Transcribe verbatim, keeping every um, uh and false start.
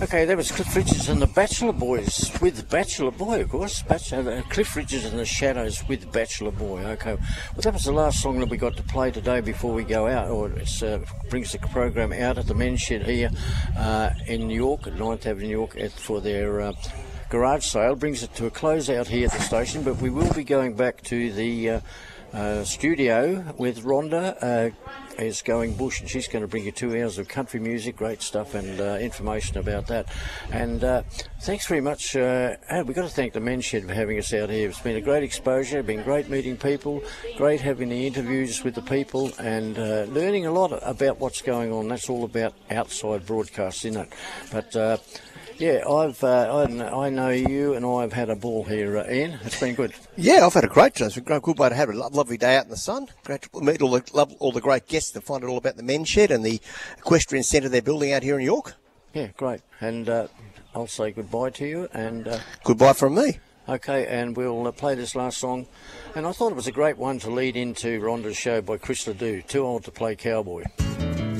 Okay, that was Cliff Richards and the Bachelor Boys with Bachelor Boy, of course. Bachelor, uh, Cliff Richards and the Shadows with Bachelor Boy. Okay, well, that was the last song that we got to play today before we go out, or it uh, brings the program out at the Men's Shed here uh, in New York, at ninth Avenue, New York, at, for their uh, garage sale. Brings it to a close out here at the station, but we will be going back to the uh, uh, studio with Rhonda. Uh, is going bush, and she's going to bring you two hours of country music, great stuff, and uh, information about that. And uh, thanks very much. Uh, and we've got to thank the Men's Shed for having us out here. It's been a great exposure, been great meeting people, great having the interviews with the people, and uh, learning a lot about what's going on. That's all about outside broadcasts, isn't it? But uh, yeah, I've uh, I, I know you, and I've had a ball here, uh, Ian. It's been good. Yeah, I've had a great day. It's been a good way to have a lovely day out in the sun. Great to meet all the love, all the great guests and find out all about the Men's Shed and the equestrian centre they're building out here in York. Yeah, great. And uh, I'll say goodbye to you. And uh, goodbye from me. Okay, and we'll uh, play this last song. And I thought it was a great one to lead into Rhonda's show by Chris Ledoux, Too Old to Play Cowboy.